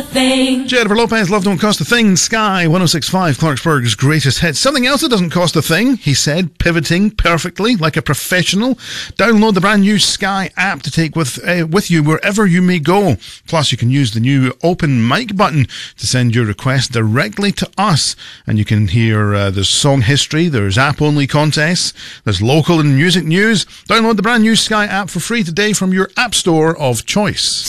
a thing. Jennifer Lopez, Love Don't Cost a Thing. Sky 106.5, Clarksburg's greatest hits. Something else that doesn't cost a thing, he said, pivoting perfectly like a professional. Download the brand new Sky app to take with you wherever you may go. Plus, you can use the new open mic button to send your request directly to us. And you can hear there's song history, there's app-only contests, there's local and music news. Download the brand new Sky app for free today from your app store of choice.